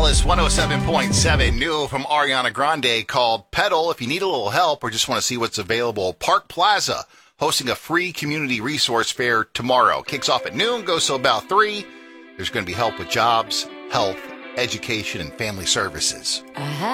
Alice 107.7, new from Ariana Grande, called Pedal. If you need a little help or just want to see what's available, Park Plaza hosting a free community resource fair tomorrow. Kicks off at noon, goes till about 3. There's going to be help with jobs, health, education, and family services.